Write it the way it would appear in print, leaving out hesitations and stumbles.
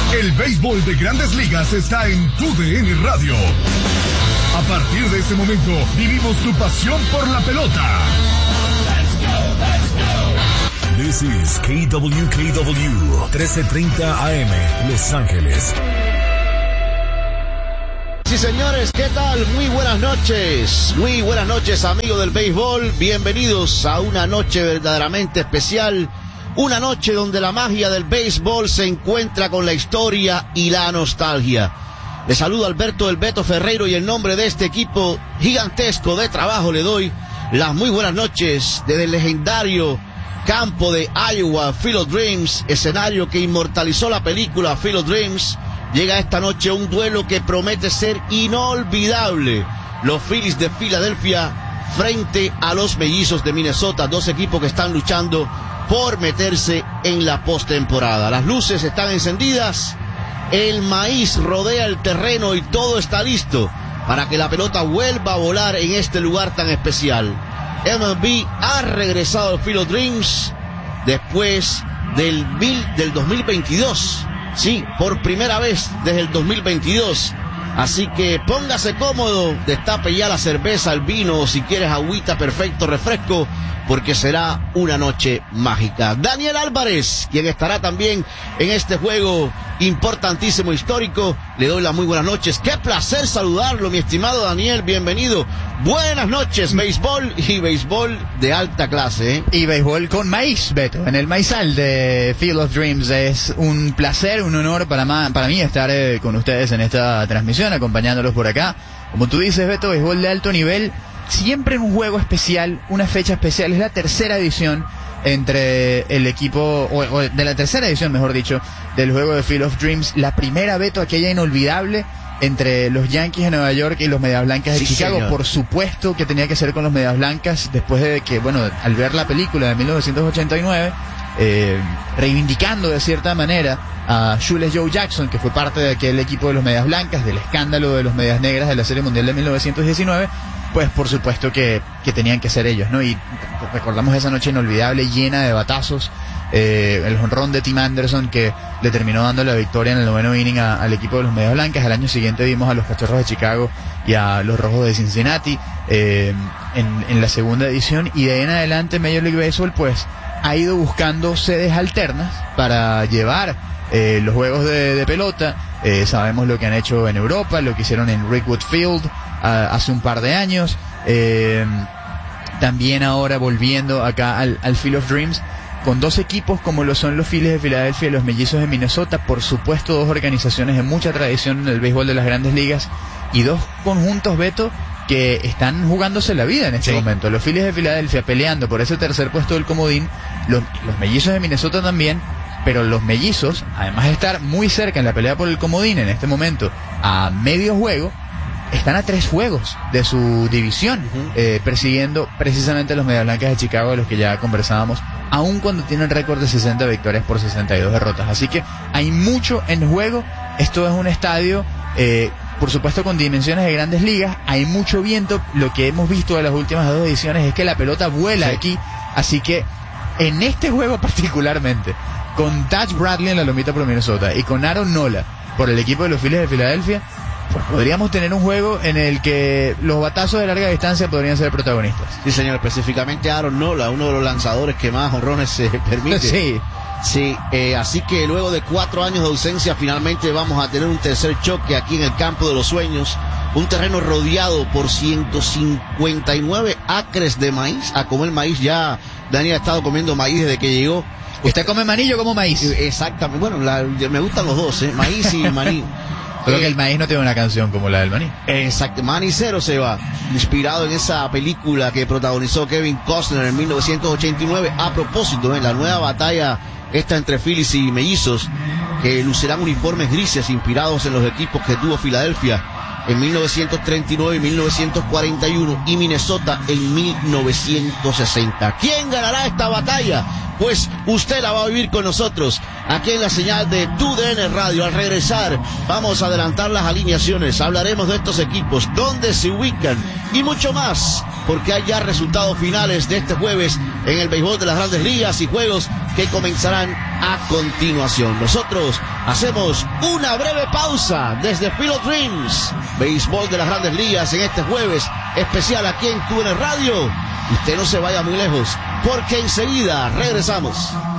El béisbol de Grandes Ligas está en TUDN Radio. A partir de este momento, vivimos tu pasión por la pelota. This is KWKW 1330 AM, Los Ángeles. Sí, señores, ¿qué tal? Muy buenas noches, amigos del béisbol. Bienvenidos a una noche verdaderamente especial. Una noche donde la magia del béisbol se encuentra con la historia y la nostalgia. Les saludo Alberto El Beto Ferreiro y en nombre de este equipo gigantesco de trabajo le doy las muy buenas noches desde el legendario campo de Iowa, Field of Dreams, escenario que inmortalizó la película Field of Dreams. Llega esta noche un duelo que promete ser inolvidable. Los Phillies de Filadelfia frente a los Mellizos de Minnesota, dos equipos que están luchando por meterse en la postemporada. Las luces están encendidas, el maíz rodea el terreno y todo está listo para que la pelota vuelva a volar en este lugar tan especial. MLB ha regresado al Field of Dreams después del 2022. Sí, por primera vez desde el 2022. Así que póngase cómodo, destape ya la cerveza, el vino, o si quieres agüita, perfecto, refresco, porque será una noche mágica. Daniel Álvarez, quien estará también en este juego importantísimo, histórico, le doy las muy buenas noches. Qué placer saludarlo, mi estimado Daniel, bienvenido. Buenas noches, béisbol y béisbol de alta clase, ¿eh? Y béisbol con maíz, Beto, en el maizal de Field of Dreams. Es un placer, un honor para mí estar con ustedes en esta transmisión, acompañándolos por acá. Como tú dices, Beto, béisbol de alto nivel, siempre en un juego especial, una fecha especial. Es la tercera edición entre el equipo, o de la tercera edición, mejor dicho, del juego de Field of Dreams. La primera, Beto, aquella inolvidable entre los Yankees de Nueva York y los Medias Blancas de Chicago. Señor. Por supuesto que tenía que ser con los Medias Blancas, después de que, bueno, al ver la película de 1989, reivindicando de cierta manera a Shoeless Joe Jackson, que fue parte de aquel equipo de los Medias Blancas, del escándalo de los Medias Negras de la Serie Mundial de 1919, pues por supuesto que tenían que ser ellos, ¿no? Y recordamos esa noche inolvidable, llena de batazos, el jonrón de Tim Anderson que le terminó dando la victoria en el 9º inning al equipo de los Medias Blancas. Al año siguiente vimos a los Cachorros de Chicago y a los Rojos de Cincinnati en la segunda edición, y de ahí en adelante Major League Baseball pues ha ido buscando sedes alternas para llevar los juegos de pelota. Sabemos lo que han hecho en Europa, lo que hicieron en Rickwood Field hace un par de años, también ahora volviendo acá al Field of Dreams con dos equipos como lo son los Phillies de Filadelfia y los Mellizos de Minnesota. Por supuesto, dos organizaciones de mucha tradición en el béisbol de las Grandes Ligas y dos conjuntos, Beto, que están jugándose la vida en este momento. Los Phillies de Filadelfia peleando por ese tercer puesto del comodín, los Mellizos de Minnesota también, pero los Mellizos, además de estar muy cerca en la pelea por el comodín en este momento, a medio juego, están a 3 juegos de su división, persiguiendo precisamente a los Medias Blancas de Chicago, de los que ya conversábamos, aun cuando tienen récord de 60 victorias por 62 derrotas. Así que hay mucho en juego. Esto es un estadio, por supuesto, con dimensiones de Grandes Ligas. Hay mucho viento. Lo que hemos visto de las últimas 2 ediciones es que la pelota vuela aquí. Así que en este juego particularmente, con Taj Bradley en la lomita por Minnesota y con Aaron Nola por el equipo de los Phillies de Filadelfia, pues podríamos tener un juego en el que los batazos de larga distancia podrían ser protagonistas. Sí, señor, específicamente Aaron Nola, uno de los lanzadores que más jonrones se permite. Sí, así que luego de 4 años de ausencia, finalmente vamos a tener un tercer choque aquí en el campo de los sueños. Un terreno rodeado por 159 acres de maíz. A comer maíz ya. Daniel ha estado comiendo maíz desde que llegó. ¿Usted come maní, yo como maíz? Exactamente. Bueno, me gustan los dos, maíz y maní. Creo que el maíz no tiene una canción como la del maní. Exacto, Manicero se va, inspirado en esa película que protagonizó Kevin Costner en 1989. A propósito, en la nueva batalla esta entre Phillies y Mellizos, que lucirán uniformes grises inspirados en los equipos que tuvo Filadelfia en 1939 y 1941 y Minnesota en 1960. ¿Quién ganará esta batalla? Pues usted la va a vivir con nosotros aquí en la señal de TUDN Radio. Al regresar vamos a adelantar las alineaciones, hablaremos de estos equipos, dónde se ubican y mucho más, porque hay ya resultados finales de este jueves en el béisbol de las Grandes Ligas y juegos que comenzarán a continuación. Nosotros hacemos una breve pausa desde Field of Dreams, béisbol de las Grandes Ligas en este jueves especial aquí en TUDN Radio. Usted no se vaya muy lejos, porque enseguida regresamos.